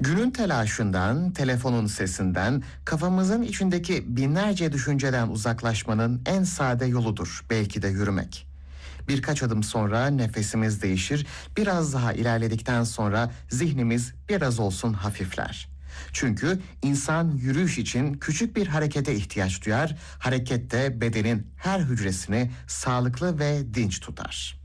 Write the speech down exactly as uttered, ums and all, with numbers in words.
Günün telaşından, telefonun sesinden, kafamızın içindeki binlerce düşünceden uzaklaşmanın en sade yoludur belki de yürümek. Birkaç adım sonra nefesimiz değişir, biraz daha ilerledikten sonra zihnimiz biraz olsun hafifler. Çünkü insan yürüyüş için küçük bir harekete ihtiyaç duyar, hareket de bedenin her hücresini sağlıklı ve dinç tutar.